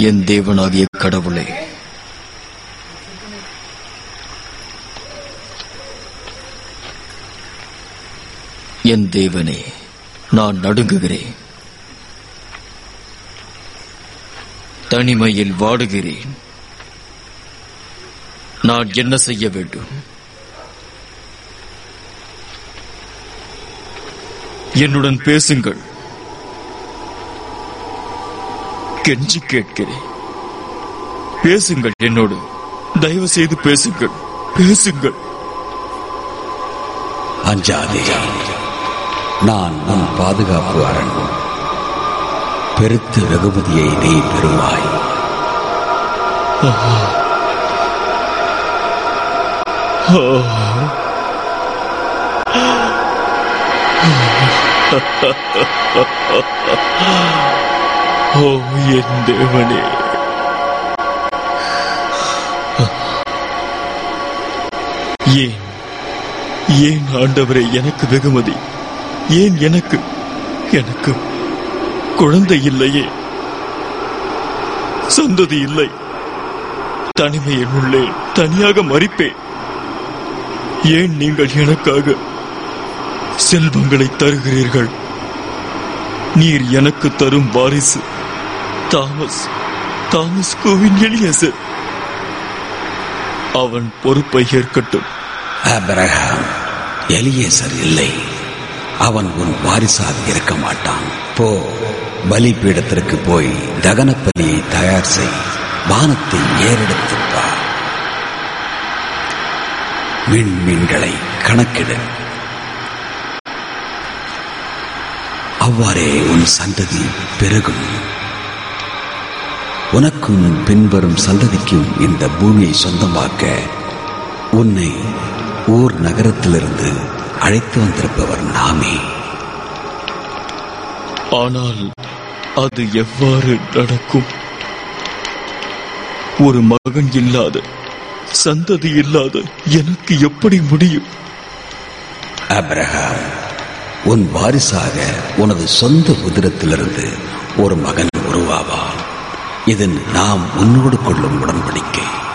என் தேவனாகிய கடவுளே, என் தேவனே, நான் நடுங்குகிறேன், தனிமையில் வாடுகிறேன். நான் என்ன செய்ய வேண்டும்? என்னுடன் பேசுங்கள், கெஞ்சி கேட்கிறேன். பேசுங்கள், என்னோடு தயவு செய்து பேசுங்கள், பேசுங்கள். அஞ்சாதே, நான் உன் பாதுகாப்பு அரண். பெருத்த வெகுமதியை நீ பெறுவாய். ஓ என் தேவனே, ஏன் ஆண்டவரே எனக்கு வெகுமதி? ஏன் எனக்கு குழந்தை இல்லையே, சந்ததி இல்லை. தனிமையில் உள்ளே தனியாக மரிப்பேன். ஏன் நீங்கள் எனக்காக செல்வங்களை தருகிறீர்கள்? நீர் எனக்கு தரும் வாரிசு தாமஸ் கோவின் எலியேசர். அவன் பொறுப்பை ஏற்கட்டும். ஆபிரகாம், எலியேசர் இல்லை. அவன் உன் வாரிசாக இருக்க மாட்டான். போ, பலிபீடத்திற்கு போய் தகன பலியை தயார் செய். வானத்தை ஏறெடுத்துப்பா. விண்மீன்களை கணக்கிடு. அவ்வாறே உன் சந்ததி பெருகும். உனக்கும் பின்வரும் சந்ததிக்கும் இந்த பூமியை சொந்தமாக்க உன்னை ஊர் நகரத்திலிருந்து அழைத்து வந்திருப்பவர் நாமே. ஆனால் அது எவ்வாறு நடக்கும்? ஒரு மகன் இல்லாத, சந்ததி இல்லாத எனக்கு எப்படி முடியும்? ஆபிரகாம், உன் வாரிசாக உனது சொந்த உதிரத்திலிருந்து ஒரு மகன் உருவாவான். இது நாம் உன்னோடு கொள்ளும் உடன்படிக்கை.